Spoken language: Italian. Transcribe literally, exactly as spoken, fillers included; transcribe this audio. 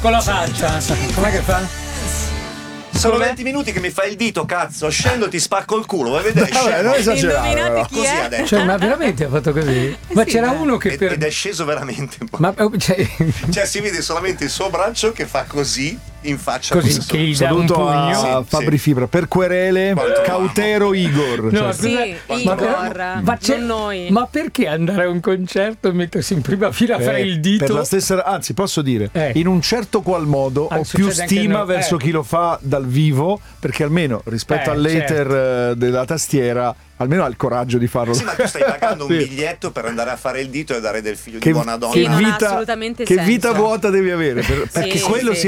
Con la faccia. Com'è che fa? Sono venti minuti che mi fai il dito, cazzo. Scendo, ti spacco il culo. Vuoi vedere? Vabbè, non esagerare. Indovinate chi Così è? adesso. Cioè, ma veramente ha fatto così? Ma sì, c'era beh. uno che Ed, per. ed è sceso veramente un po'. Ma cioè, Cioè, si vede solamente il suo braccio che fa così in faccia. così questo. che gli dà un Saluto a pugno. Sì, Fabri sì. Fibra per querele. Quanto Cautero Igor. No, Cioè, Sì, Scusa, Igor, ma, non c'è- noi. ma perché andare a un concerto e mettersi in prima fila a fare eh, il dito? per la stessa, anzi, posso dire, Eh. in un certo qual modo Ah, ho più succede anche stima no- verso eh. chi lo fa dal vivo, perché almeno rispetto Eh, all'hater eh, della tastiera, almeno ha il coraggio di farlo. Sì, ma tu stai pagando un Sì. biglietto per andare a fare il dito e dare del figlio Che, di buona donna. che Sì, non ha vita, assolutamente che senso. vita vuota devi avere per- perché Sì, quello sì, si